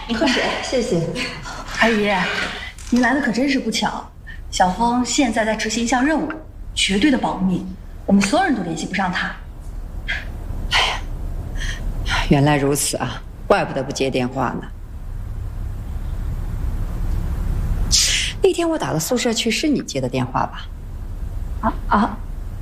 你喝水，谢谢。 阿姨，您来的可真是不巧。小峰现在在执行一项任务，绝对的保密，我们所有人都联系不上他。 哎呀，原来如此啊，怪不得不接电话呢。那天我打到宿舍去，是你接的电话吧？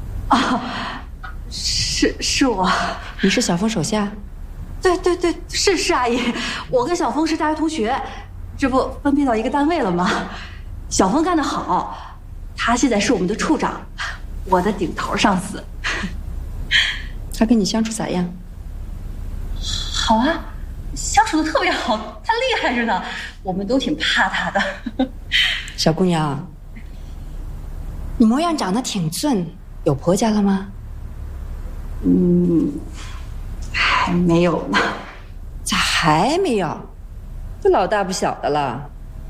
是我。 你是小峰手下？ 对，是阿姨，我跟小峰是大学同学，这不分配到一个单位了吗？小峰干得好，他现在是我们的处长，我的顶头上司。 他跟你相处咋样？ 好啊，相处的特别好，他厉害着呢，我们都挺怕他的。 小姑娘，你模样长得挺俊，有婆家了吗？ 还没有呢。 咋还没有？都老大不小的了。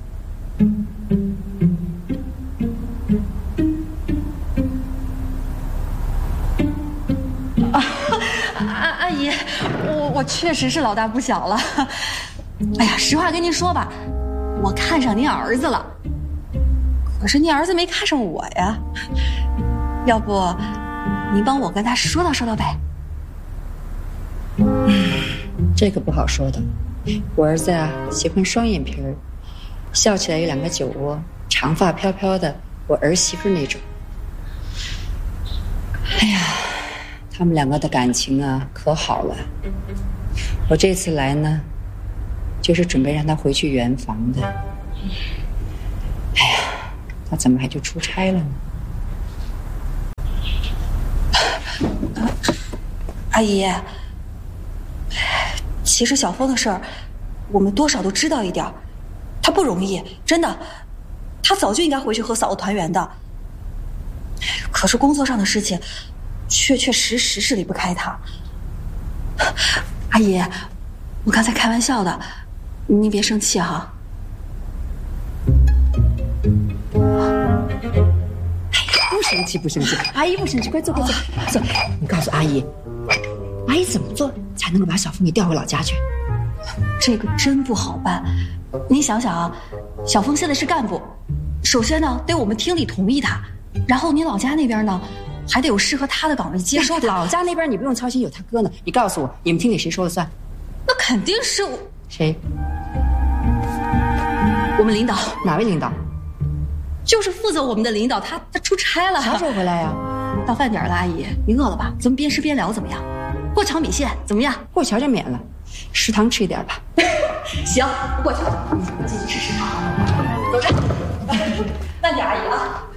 阿姨，我确实是老大不小了。哎呀，实话跟您说吧，我看上您儿子了，可是您儿子没看上我呀。要不您帮我跟他说道说道呗？ 这个不好说的。我儿子啊，喜欢双眼皮儿，笑起来有2个酒窝，长发飘飘的，我儿媳妇那种。哎呀，他们2个的感情啊，可好了。我这次来呢，就是准备让他回去圆房的。哎呀，他怎么还就出差了呢？ 阿姨，其实小峰的事儿，我们多少都知道一点，他不容易，真的，他早就应该回去和嫂子团圆的。可是工作上的事情，确实是离不开他。阿姨，我刚才开玩笑的，您别生气哈。 不生气，阿姨不生气，快坐，坐。你告诉阿姨，阿姨怎么做才能够把小峰给调回老家去？ 这个真不好办。您想想啊，小峰现在是干部，首先呢得我们厅里同意他，然后您老家那边呢还得有适合他的岗位接收他。 老家那边你不用操心，有他哥呢。你告诉我，你们厅里谁说了算？ 那肯定是我。 谁？ 我们领导。 哪位领导？ 就是负责我们的领导，他出差了。 啥时候回来呀？ 到饭点了，阿姨，您饿了吧？咱们边吃边聊怎么样？过桥米线怎么样？ 过桥就免了，食堂吃一点吧。 行，过桥，我进去吃食堂。走着，慢点，阿姨啊。